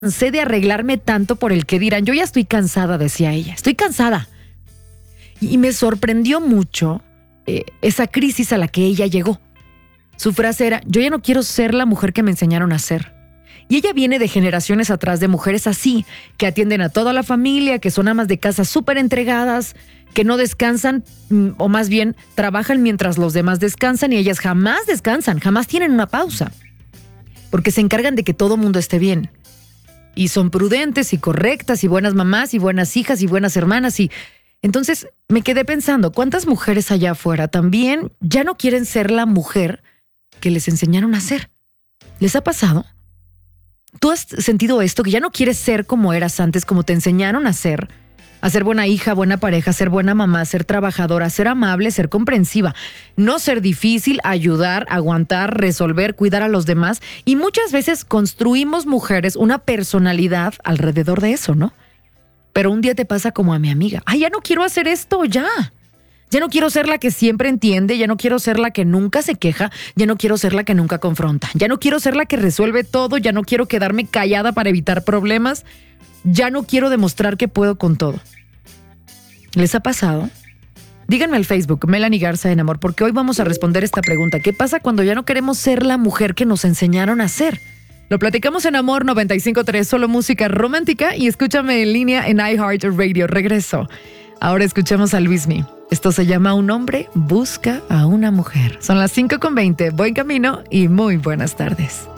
cansé de arreglarme tanto por el que dirán. Yo ya estoy cansada, decía ella. Estoy cansada. Y me sorprendió mucho esa crisis a la que ella llegó. Su frase era: yo ya no quiero ser la mujer que me enseñaron a ser. Y ella viene de generaciones atrás de mujeres así, que atienden a toda la familia, que son amas de casa súper entregadas, que no descansan, o más bien trabajan mientras los demás descansan, y ellas jamás descansan, jamás tienen una pausa, porque se encargan de que todo mundo esté bien. Y son prudentes y correctas y buenas mamás y buenas hijas y buenas hermanas. Y entonces me quedé pensando, ¿cuántas mujeres allá afuera también ya no quieren ser la mujer que les enseñaron a ser? ¿Les ha pasado? ¿Tú has sentido esto? Que ya no quieres ser como eras antes, como te enseñaron a ser buena hija, buena pareja, ser buena mamá, ser trabajadora, ser amable, ser comprensiva, no ser difícil, ayudar, aguantar, resolver, cuidar a los demás. Y muchas veces construimos mujeres una personalidad alrededor de eso, ¿no? Pero un día te pasa como a mi amiga. Ay, ya no quiero hacer esto, ya. Ya no quiero ser la que siempre entiende, ya no quiero ser la que nunca se queja, ya no quiero ser la que nunca confronta, ya no quiero ser la que resuelve todo, ya no quiero quedarme callada para evitar problemas, ya no quiero demostrar que puedo con todo. ¿Les ha pasado? Díganme al Facebook, Melanie Garza en Amor, porque hoy vamos a responder esta pregunta. ¿Qué pasa cuando ya no queremos ser la mujer que nos enseñaron a ser? Lo platicamos en Amor 95.3, solo música romántica, y escúchame en línea en iHeartRadio. Regreso. Ahora escuchemos a Luismi. Esto se llama Un hombre busca a una mujer. Son las 5:20. Buen camino y muy buenas tardes.